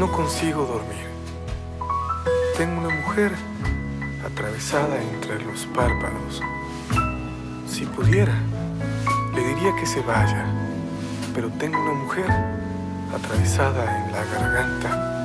No consigo dormir. Tengo una mujer atravesada entre los párpados. Si pudiera, le diría que se vaya, pero tengo una mujer atravesada en la garganta.